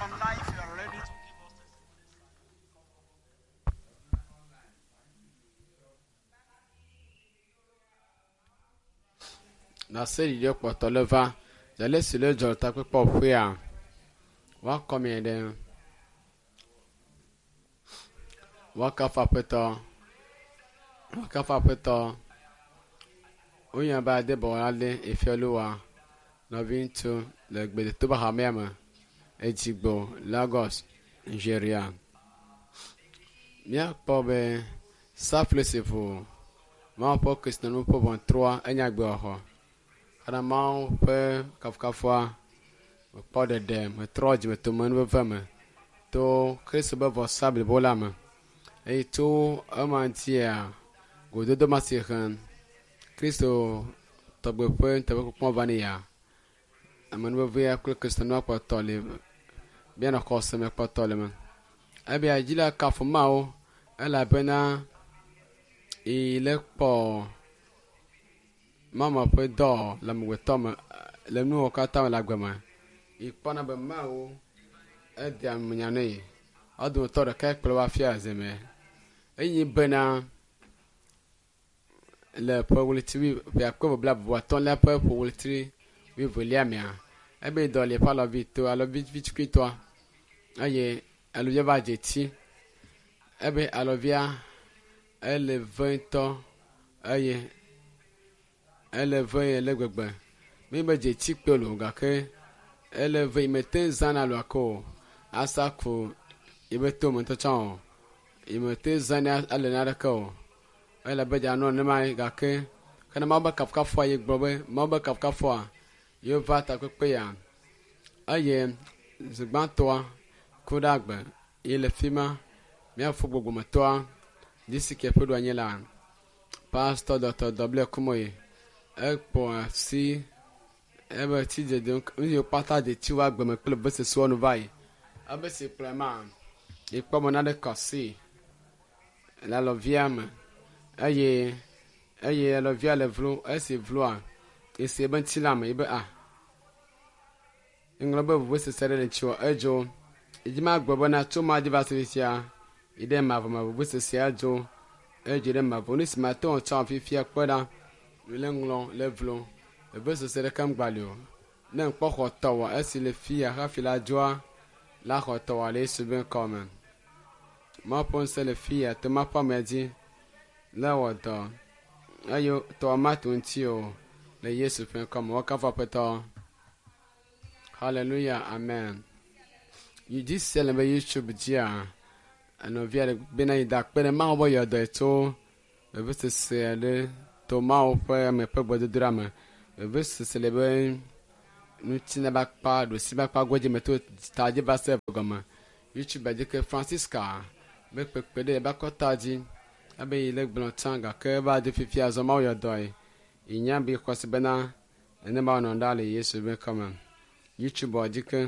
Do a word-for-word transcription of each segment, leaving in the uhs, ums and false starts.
online if you are ready to give us testimony. Na seri dio poto leva jale sile jolta pe pop ya wa komi de wa ka fa peto wa ka fa peto oyan ba de bo ale efioluwa no vinto le gbe to ba ha mema Ejigbo Lagos Nigeria mia pobe saflesifu ma po kristiano po bon trois enyagbe ho ana ma pe kafkafwa po de de me troje me to man veme to kristo be vo sable bolama e to amantia gododo masihan kristo to be pe to ko vania amanu via kristiano po tole bien encore se me pas tole man abi ajila kafumao ala bena ile po mama pe do la mu toma le nu ka ta la gbama ipona be mao e dia mnyane adu to de ka kplo wa fia zeme eyi bena le po wuliti bi akko bla bo ton la po wuliti bi voliamia ebe do le pa la vito ala vit vit kwito aye aluvia va jeti ebe aluvia ele vingt ans aye ele vingt ele gbegbe mi be jeti pelo ga ke ele vingt meten zana lo ko asako ibe to mo to chan imete zana ale na ko ele be ja no ne mai ga ke kana ma ba kafka fo ye gbobe ma ba kafka fo yo va ta ko pe ya aye zigban to Kodagbe ile fima mia fogbo gbo matoa disi ke pedo anyela pastor doctor W Kumoye ekpo si ebe ti de donc unyo pata de ti wa gbe me pele bese so no vai abese plema ekpo mo na de kasi la loviam aye aye la via le vlo ese vlo e se ben ti la me ibe a nglobe bese sere le chiwa ejo ijima gbogbo na tuma divasisia ide mavoma busesia jo ejire mavoni smaton chan fifia kweda lenglo levlo e bese sere kam gbalio na npo khotowa esile fia rafila joa la khotowa le subin comme ma ponse le fia te ma pamedi la wada ayo to matun le yesu fin comme wakafa peto hallelujah amen. You just celebrate YouTube dia ano via bena ida pele ma bo yo do to e vese sele to ma o pe me pe bo de drama e vese celebrate nu tina bak pa do si bak pa goje meto taje ba se goma YouTube de ke Francisca me pe pe de ba ko taji abe ile gbon tanga ke ba de fifi azoma yo do e inya bi ko se bena ene ba no ndale Yesu be come YouTube odike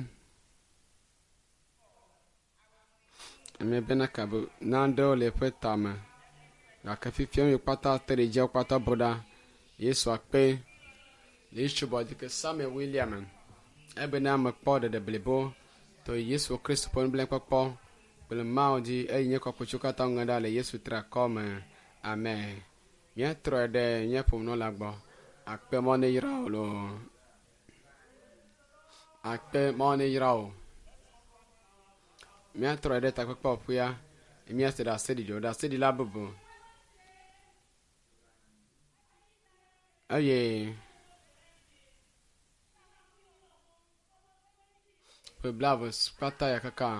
me bena kabu nando le petama la kafifiam yo pata tereja pata boda Yesu akpe le chuba dike Samuel William ebena makpo de blebo to Yesu Christ pon blen pakpo bel maudi e nye ko puchuka tanga le Yesu tra comme amen bien trop de nye pom no lagbo akpe mo ne yira lo akpe mo ne yira mia tro de ta kwa puya mia se da sedi jo da sedi la bubu aye pe blavos pata ya kaka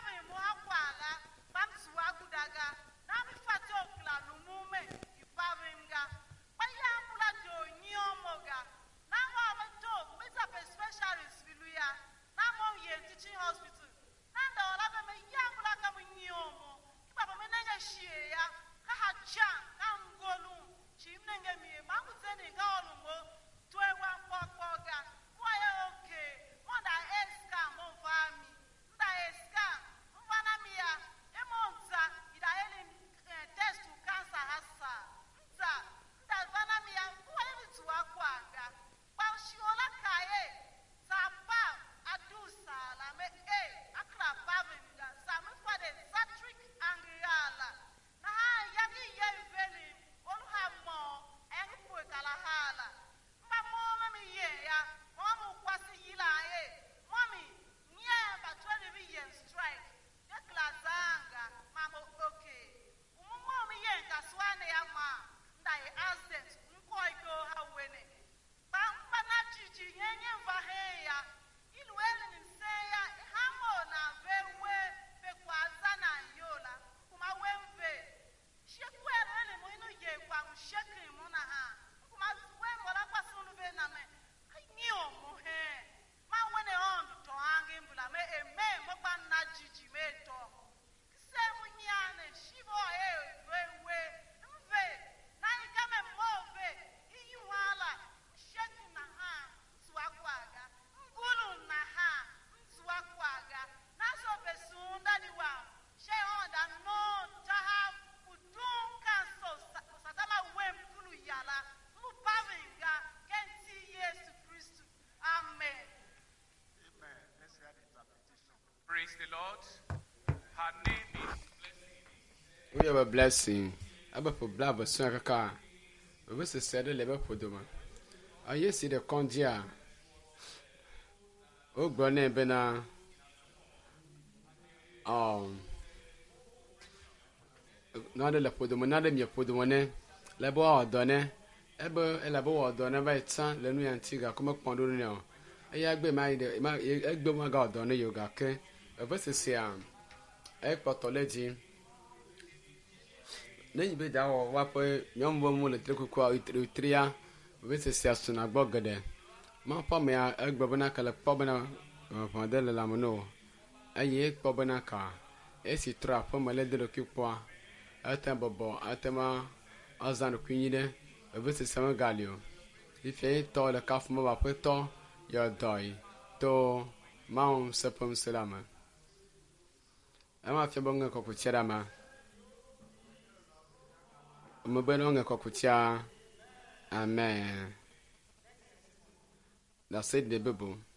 Bam suwa gudaga na mi fati okula no mume ipawe Her name is Blessing. We have a blessing. Aba for blab so kaka. We se said le be podoma. Aye si de kondia. O gbone be na um na de le podoma na de mi podoma ne. Le bo odone. Ebe ele bo odone ba itan le nu yantiga kuma kpondo ne o. Aya gbe ma ide ma egbe ma ga odone yoga ke. We se se am. E potology nenyi be dawo wapo nyombo mu le treku kwa utria we se se asuna gbogede ma pa me agbobana kala pobana fondele la mono aye pobana ka esi tra po male de lokipwa ata bobo atama azan kunyide we se sama galio ife to le kaf mo ba to yo doi to maun sepum selama ama fe bonga ko kuchera ma Mabeno nga kokutia. Amen. That's it, the Bible.